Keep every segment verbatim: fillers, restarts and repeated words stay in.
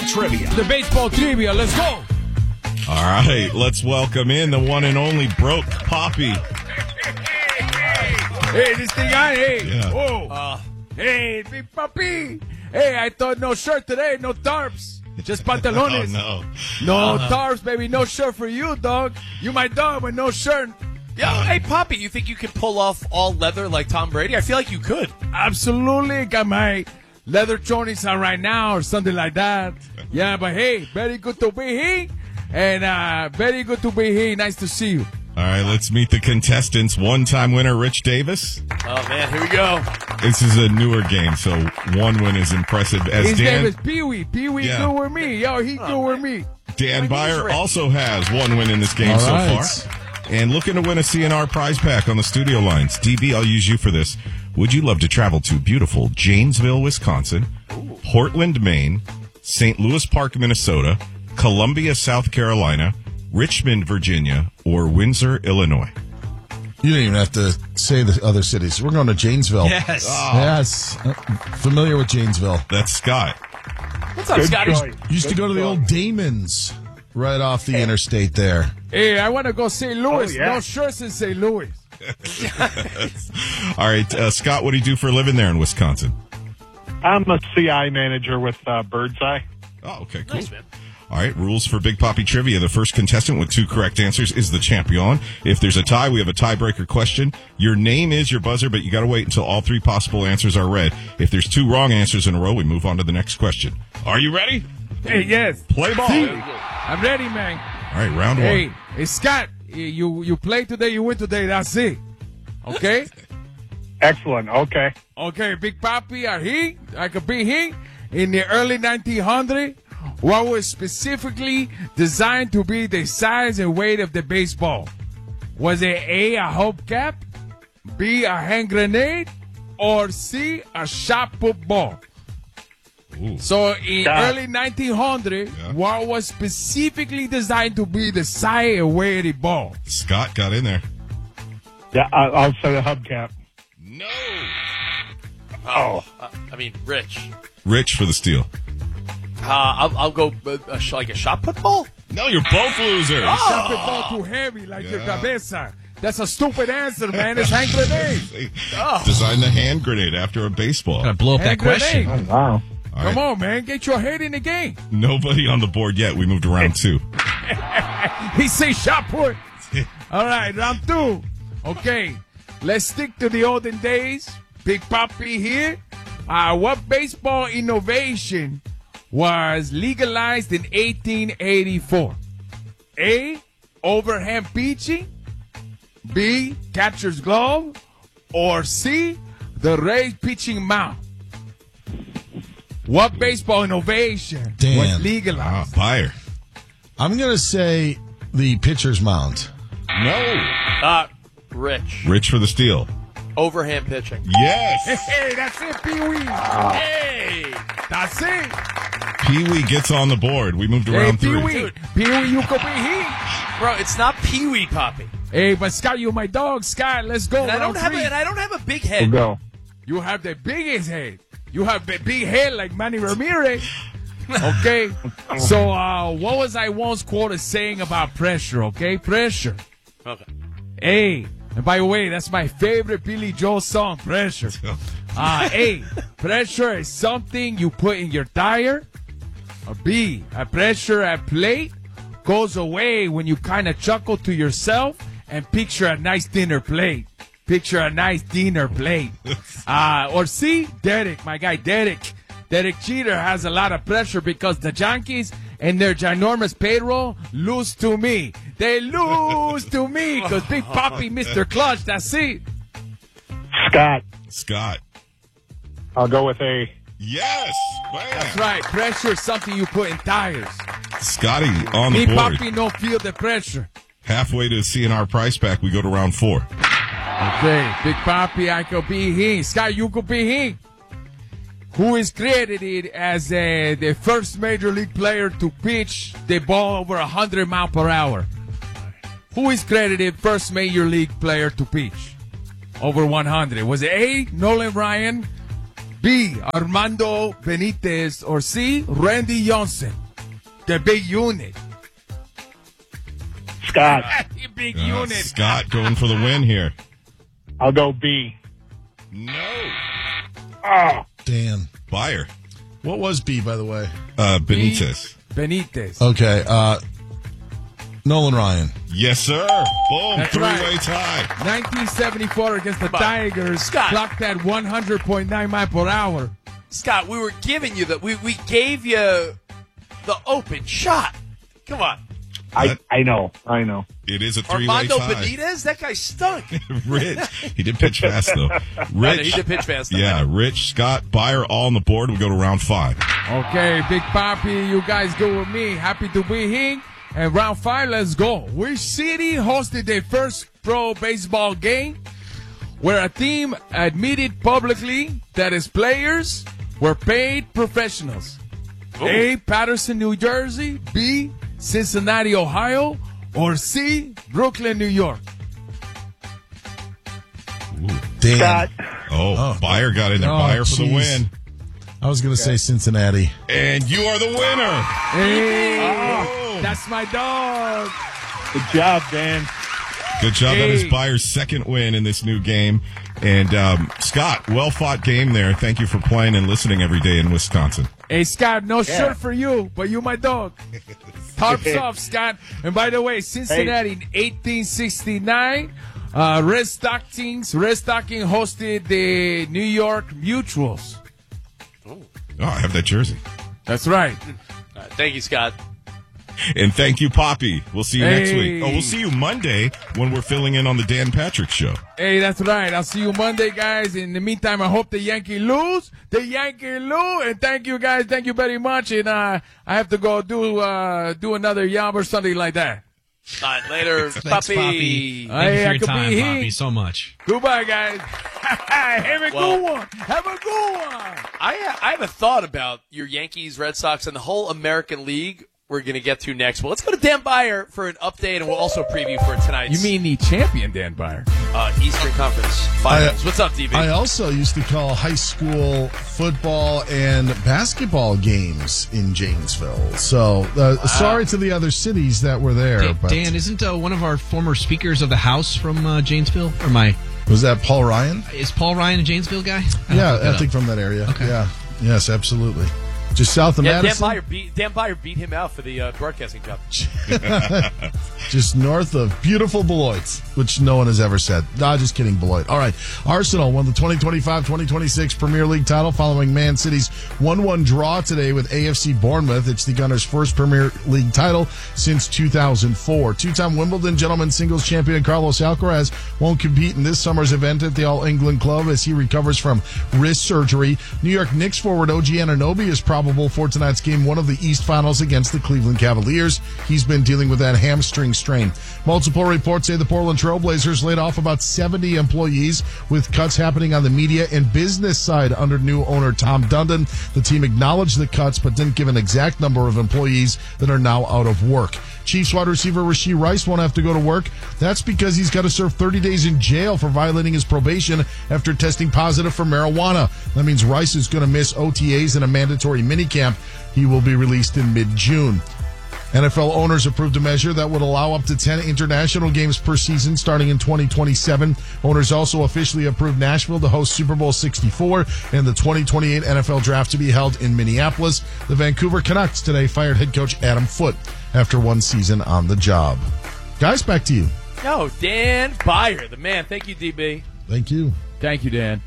trivia. The baseball trivia. Let's go. All right, let's welcome in the one and only Broke Poppy. Hey, this thing on, hey. Yeah. Whoa. Uh, hey, Big Papi. Hey, I thought no shirt today, no tarps. Just pantalones. Oh, no. No Uh-huh. tarps, baby. No shirt for you, dog. You my dog with no shirt. Yeah, hey, Poppy, you think you could pull off all leather like Tom Brady? I feel like you could. Absolutely. Got my leather chonies on right now or something like that. Yeah, but hey, very good to be here. And uh, very good to be here. Nice to see you. All right, let's meet the contestants. One-time winner, Rich Davis. Oh, man, here we go. This is a newer game, so one win is impressive. As His Dan, name is Pee-wee. Pee-wee Yeah. good with me. Yo, he good with me. Dan My name's Byer Rich. also has one win in this game All so right. far. And looking to win a C N R prize pack on the studio lines. D B, I'll use you for this. Would you love to travel to beautiful Janesville, Wisconsin, Portland, Maine, Saint Louis Park, Minnesota, Columbia, South Carolina, Richmond, Virginia, or Windsor, Illinois? You don't even have to say the other cities. We're going to Janesville. Yes. Yes. Uh, Familiar with Janesville. That's Scott. What's up, Scotty? Used to go to the old Damon's right off the interstate there. Hey, I want to go Saint Louis. Oh, yeah. No shirts in Saint Louis. All right, uh, Scott, what do you do for a living there in Wisconsin? I'm a C I manager with uh, Birdseye. Oh, okay, cool. Nice, man. All right, rules for Big Poppy Trivia. The first contestant with two correct answers is the champion. If there's a tie, we have a tiebreaker question. Your name is your buzzer, but you got to wait until all three possible answers are read. If there's two wrong answers in a row, we move on to the next question. Are you ready? Hey, yes. Play ball. See, I'm ready, man. All right, round one. Hey, hey, Scott, you you play today, you win today. That's it. Okay? Excellent. Okay. Okay, Big Papi are here. I could be here in the early nineteen hundreds. What was specifically designed to be the size and weight of the baseball? Was it A, a hubcap, B, a hand grenade, or C, a shot put ball? Ooh. So in God. early nineteen hundred, Yeah. what was specifically designed to be the size and weight of the ball? Scott got in there. Yeah, I, I'll say the hubcap. No. Oh, uh, I mean, Rich. Rich for the steal. Uh, I'll, I'll go uh, a sh- like a shot put ball. No, you're both losers. Shot put ball too heavy like your Yeah. cabeza. That's a stupid answer, man. It's hand grenade. They Oh. Designed the hand grenade after a baseball. Gotta blow up Hand that question. grenade. Wow. All Come right. on, man. Get your head in the game. Nobody on the board yet. We moved to round two. He say shot put. All right, round two. Okay, let's stick to the olden days. Big Papi here. Uh, what baseball innovation was legalized in eighteen eighty-four? A, overhand pitching. B, catcher's glove. Or C, the raised pitching mound. What baseball innovation Dan. was Ah, legalized? Byer. I'm going to say the pitcher's mound. No. Uh, Rich. Rich for the steal. Overhand pitching. Yes. Hey, that's it, Pee-wee. Hey. That's it. Pee-wee gets on the board. We moved to Hey, round three. Pee-wee. Pee-wee, you could be here. Bro, it's not Pee Wee, Poppy. Hey, but Scott, you my dog. Scott, let's go. And I don't round have a, three. and I don't have a big We'll head. go. You have the biggest head. You have the big head like Manny Ramirez. Okay? So, uh, what was I once quoted saying about pressure, okay? Pressure. Okay. Hey, and by the way, that's my favorite Billy Joel song, Pressure. Uh, A, pressure is something you put in your tire. Or B, a pressure at plate goes away when you kind of chuckle to yourself and picture a nice dinner plate. Picture a nice dinner plate. Uh, or C, Derek, my guy Derek. Derek Jeter has a lot of pressure because the Yankees and their ginormous payroll lose to me. They lose to me because Big Papi, Mister Clutch, that's it. Scott. Scott. I'll go with A. Yes. That's Man. right. Pressure is something you put in tires. Scotty on the Me, board. Papi, no feel the pressure. Halfway to the C N R price pack, we go to round four. Okay, Big Papi, I could be here. Scott, you could be here. Who is credited as uh, the first major league player to pitch the ball over one hundred miles per hour? Who is credited first major league player to pitch over one hundred? Was it A, Nolan Ryan, B. Armando Benitez, or C. Randy Johnson? The big unit. Scott. The big Uh, unit. Scott going for the win here. I'll go B. No. Oh, Dan. Buyer. What was B, by the way? Uh, Benitez. Benitez. Okay. Uh, Nolan Ryan. Yes, sir. Boom. That's Three-way right. tie. nineteen seventy-four against the Come on. Tigers. Scott. Clocked at one hundred point nine miles per hour. Scott, we were giving you the we, we gave you the open shot. Come on. I, I know. I know. It is a three-way Armando tie. Benitez? That guy stunk. Rich. He did pitch fast, though. I know, Rich. he did pitch fast. Yeah, Rich, Scott, Buyer, all on the board. We go to round five. Okay, Big Papi, you guys go with me. Happy to be here. And round five, let's go. Which city hosted their first pro baseball game where a team admitted publicly that its players were paid professionals? A. Patterson, New Jersey. B. Cincinnati, Ohio. Or C. Brooklyn, New York. Dan. Scott. Oh, Oh. Buyer got in there. Oh, Buyer for the jeez. win. I was going to say Cincinnati. And you are the winner. Hey, that's my dog. Good job, Dan. Good job. That is Hey. Buyer's second win in this new game. And um, Scott, well-fought game there. Thank you for playing and listening every day in Wisconsin. Hey, Scott, no shirt for you, but you my dog. Tarps off, Scott. And by the way, Cincinnati in eighteen sixty-nine, uh, Red Stockings, Red Stocking hosted the New York Mutuals. Oh, I have that jersey. That's right. Uh, thank you, Scott. And thank you, Poppy. We'll see you next Hey. week. Oh, we'll see you Monday when we're filling in on the Dan Patrick Show. Hey, that's right. I'll see you Monday, guys. In the meantime, I hope the Yankee lose. The Yankee lose. And thank you, guys. Thank you very much. And uh, I have to go do uh, do another job or something like that. All right, later, Thanks, Puppy. Poppy. Thank Hey, you I for your could time, be Poppy, here. so much. Goodbye, guys. Have a Well- good one. Have a good one. I I have a thought about your Yankees, Red Sox, and the whole American League. We're going to get to next. Well, let's go to Dan Byer for an update, and we'll also preview for tonight's You mean the champion, Dan Byer? uh, Eastern Conference Finals. I- What's up, D B? I also used to call high school football and basketball games in Janesville. So uh, sorry to the other cities that were there. Dan, but Dan, isn't uh, one of our former speakers of the House from uh, Janesville? Or my was that Paul Ryan? is Paul Ryan a Janesville guy? I Yeah, looked it I up. think from that area. Okay. Yeah. Yes, absolutely. Just south of yeah, Dan Madison. Byer beat Dan Byer beat him out for the uh, broadcasting job. Just north of beautiful Beloit, which no one has ever said. Nah, just kidding, Beloit. All right. Arsenal won the twenty twenty-five twenty twenty-six Premier League title following Man City's one one draw today with A F C Bournemouth. It's the Gunners' first Premier League title since two thousand four. Two-time Wimbledon gentleman singles champion Carlos Alcaraz won't compete in this summer's event at the All England Club as he recovers from wrist surgery. New York Knicks forward O G Anunoby is probable for tonight's game one of the East Finals against the Cleveland Cavaliers. He's been dealing with that hamstring strain. Multiple reports say the Portland Trailblazers laid off about seventy employees, with cuts happening on the media and business side under new owner Tom Dundon. The team acknowledged the cuts but didn't give an exact number of employees that are now out of work. Chiefs wide receiver Rashee Rice won't have to go to work. That's because he's got to serve thirty days in jail for violating his probation after testing positive for marijuana. That means Rice is going to miss O T As and a mandatory minicamp. He will be released in mid-June. N F L owners approved a measure that would allow up to ten international games per season starting in twenty twenty-seven. Owners also officially approved Nashville to host Super Bowl sixty-four and the twenty twenty-eight N F L Draft to be held in Minneapolis. The Vancouver Canucks today fired head coach Adam Foote after one season on the job. Guys, back to you. No, Dan Byer, the man. Thank you, D B. Thank you. Thank you, Dan.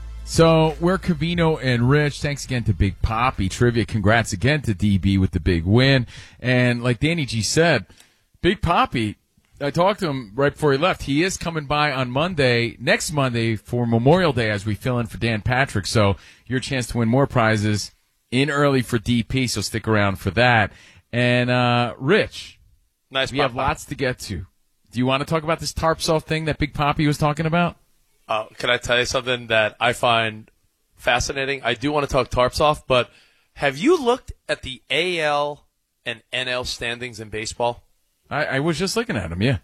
So we're Cavino and Rich. Thanks again to Big Poppy Trivia. Congrats again to D B with the big win. And like Danny G said, Big Poppy, I talked to him right before he left. He is coming by on Monday, next Monday for Memorial Day as we fill in for Dan Patrick. So your chance to win more prizes in early for D P. So stick around for that. And uh, Rich, Nice. we have pop-up. lots to get to. Do you want to talk about this tarp soft thing that Big Poppy was talking about? Uh, can I tell you something that I find fascinating? I do want to talk tarps off, but have you looked at the A L and N L standings in baseball? I, I was just looking at him, yeah.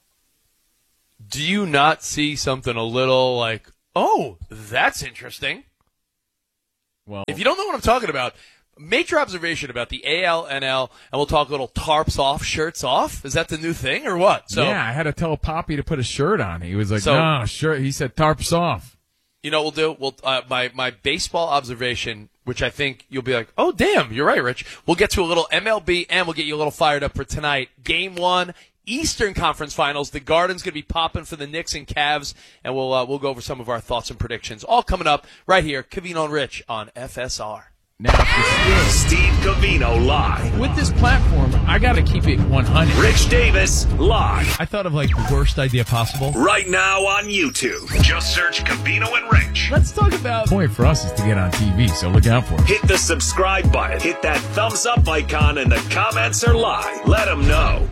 Do you not see something a little like, oh, that's interesting? Well, if you don't know what I'm talking about, major observation about the A L, N L, and we'll talk a little tarps off, shirts off. Is that the new thing or what? So, yeah, I had to tell Poppy to put a shirt on. He was like, So- no, shirt. He said tarps off. you know what we'll do? We'll, uh, my, my baseball observation, which I think you'll be like, oh, damn, you're right, Rich. We'll get to a little M L B, and we'll get you a little fired up for tonight. Game one, Eastern Conference Finals. The Garden's going to be popping for the Knicks and Cavs, and we'll uh, we'll go over some of our thoughts and predictions. All coming up right here, Covino and Rich on F S R. Now, for Steve Covino live. with this platform, I got to keep it one hundred. Rich Davis live. I thought of like the worst idea possible. Right now on YouTube. Just search Covino and Rich. Let's talk about. The point for us is to get on T V, so look out for it. Hit the subscribe button. Hit that thumbs up icon, and the comments are live. Let them know.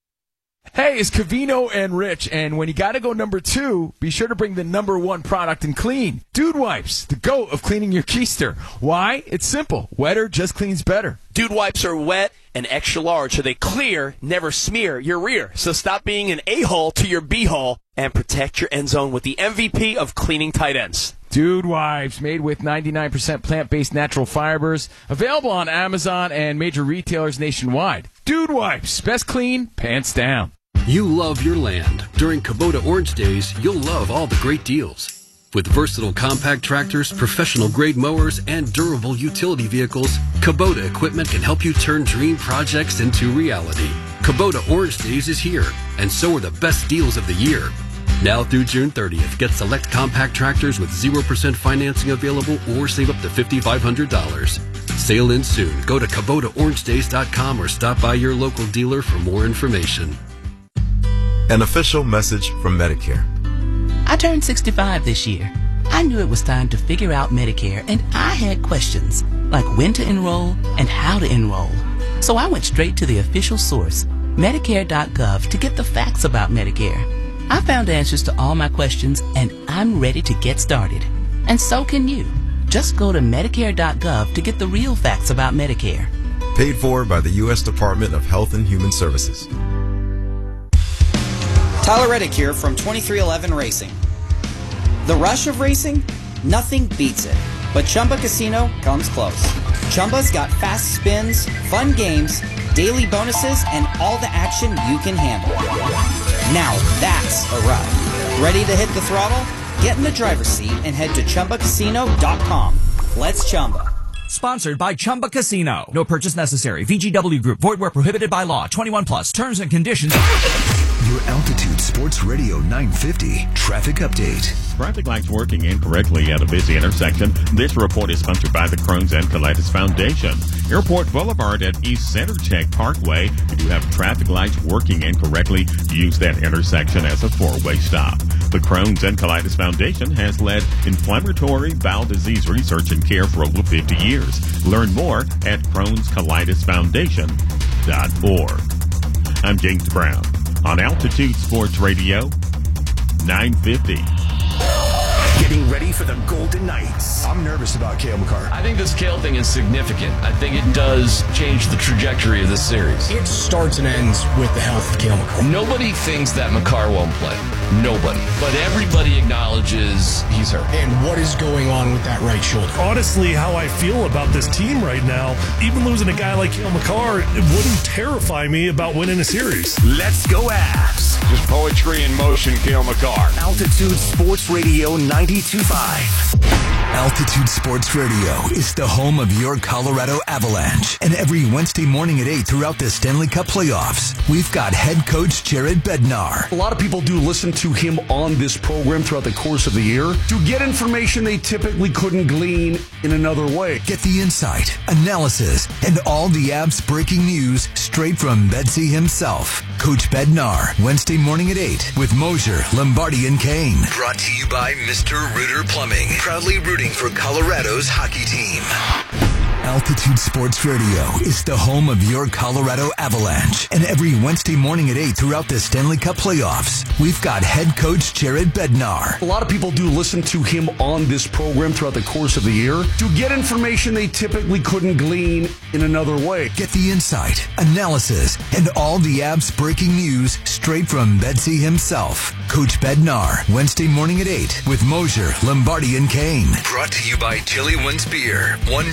Hey, it's Covino and Rich, and when you got to go number two, be sure to bring the number one product in clean. Dude Wipes, the goat of cleaning your keister. Why? It's simple. Wetter just cleans better. Dude Wipes are wet and extra large, so they clear, never smear your rear. So stop being an a-hole to your b-hole and protect your end zone with the M V P of cleaning tight ends. Dude Wipes, made with ninety-nine percent plant-based natural fibers. Available on Amazon and major retailers nationwide. Dude Wipes, best clean, pants down. You love your land. During Kubota Orange Days, you'll love all the great deals. With versatile compact tractors, professional-grade mowers, and durable utility vehicles, Kubota equipment can help you turn dream projects into reality. Kubota Orange Days is here, and so are the best deals of the year. Now through June thirtieth, get select compact tractors with zero percent financing available or save up to five thousand five hundred dollars. Sale ends soon. Go to Kubota Orange Days dot com or stop by your local dealer for more information. An official message from Medicare. I turned sixty-five this year. I knew it was time to figure out Medicare, and I had questions, like when to enroll and how to enroll. So I went straight to the official source, Medicare dot gov, to get the facts about Medicare. I found answers to all my questions, and I'm ready to get started. And so can you. Just go to Medicare dot gov to get the real facts about Medicare. Paid for by the U S Department of Health and Human Services. Tyler Reddick here from twenty-three eleven Racing. The rush of racing? Nothing beats it. But Chumba Casino comes close. Chumba's got fast spins, fun games, daily bonuses, and all the action you can handle. Now that's a ride. Ready to hit the throttle? Get in the driver's seat and head to Chumba Casino dot com. Let's Chumba. Sponsored by Chumba Casino. No purchase necessary. V G W Group. Void where prohibited by law. twenty-one plus. Terms and conditions. Your Altitude Sports Radio nine fifty traffic update. Traffic lights working incorrectly at a busy intersection. This report is sponsored by the Crohn's and Colitis Foundation. Airport Boulevard at East Center Tech Parkway. If you have traffic lights working incorrectly, use that intersection as a four-way stop. The Crohn's and Colitis Foundation has led inflammatory bowel disease research and care for over fifty years. Learn more at crohns colitis foundation dot org. I'm James Brown on Altitude Sports Radio nine fifty. Getting ready for the Golden Knights. I'm nervous about Cale Makar. I think this Cale thing is significant. I think it does change the trajectory of this series. It starts and ends with the health of Cale Makar. Nobody thinks that Makar won't play. Nobody. But everybody acknowledges he's hurt. And what is going on with that right shoulder? Honestly, how I feel about this team right now, even losing a guy like Cale Makar, it wouldn't terrify me about winning a series. Let's go Avs. Just poetry in motion, Cale Makar. Altitude Sports Radio ninety-two point five. Altitude Sports Radio is the home of your Colorado Avalanche. And every Wednesday morning at eight throughout the Stanley Cup playoffs, we've got head coach Jared Bednar. A lot of people do listen to him on this program throughout the course of the year to get information they typically couldn't glean in another way. Get the insight, analysis, and all the Avs breaking news straight from Bedsy himself. Coach Bednar, Wednesday morning at eight with Mosier, Lombardi, and Kane. Brought to you by Mister Rooter Plumbing, proudly rooting for Colorado's hockey team. Altitude Sports Radio is the home of your Colorado Avalanche. And every Wednesday morning at eight throughout the Stanley Cup playoffs, we've got head coach Jared Bednar. A lot of people do listen to him on this program throughout the course of the year to get information they typically couldn't glean in another way. Get the insight, analysis, and all the Avs breaking news straight from Bedsy himself. Coach Bednar, Wednesday morning at eight with Mosier, Lombardi, and Kane. Brought to you by Chili Wins Beer. One